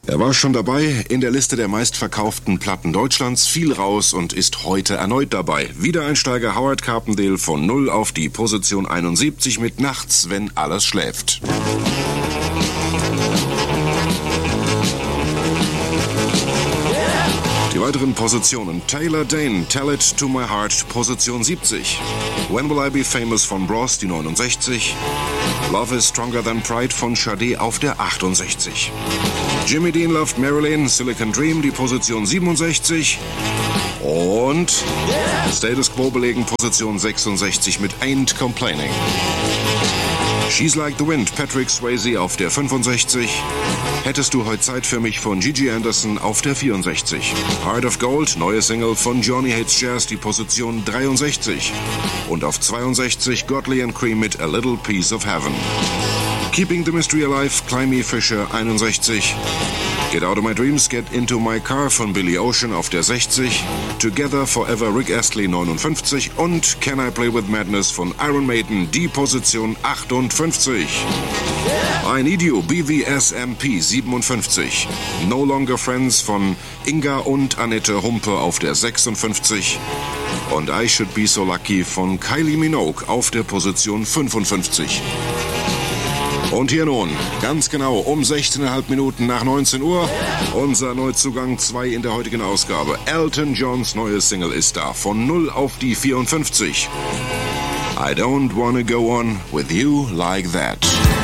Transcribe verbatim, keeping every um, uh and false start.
Er war schon dabei in der Liste der meistverkauften Platten Deutschlands, fiel raus und ist heute erneut dabei. Wiedereinsteiger Howard Carpendale von null auf die Position einundsiebzig mit Nachts, wenn alles schläft. Die weiteren Positionen: Taylor Dane, Tell It to My Heart, Position siebzig. When Will I Be Famous von Bros, die neunundsechzig. Love is Stronger Than Pride von Sade auf der achtundsechzig. Jimmy Dean Loved Marilyn, Silicon Dream, die Position siebenundsechzig. Und Status Quo belegen Position sechsundsechzig mit Ain't Complaining. She's Like the Wind, Patrick Swayze auf der fünfundsechzig. Hättest du heute Zeit für mich von Gigi Anderson auf der vierundsechzig. Heart of Gold, neue Single von Johnny Hates Jazz, die Position dreiundsechzig. Und auf zweiundsechzig Godley and Cream mit A Little Piece of Heaven. Keeping the Mystery Alive, Climby Fisher einundsechzig. Get Out of My Dreams, Get Into My Car von Billy Ocean auf der sechzig. Together Forever, Rick Astley neunundfünfzig. Und Can I Play With Madness von Iron Maiden, die Position achtundfünfzig. I Need You, B V S M P siebenundfünfzig. No Longer Friends von Inga und Annette Humpe auf der sechsundfünfzig. Und I Should Be So Lucky von Kylie Minogue auf der Position fünfundfünfzig. Und hier nun, ganz genau um sechzehn Komma fünf Minuten nach neunzehn Uhr, unser Neuzugang zwei in der heutigen Ausgabe. Elton Johns neue Single ist da, von null auf die vierundfünfzig. I don't wanna go on with you like that.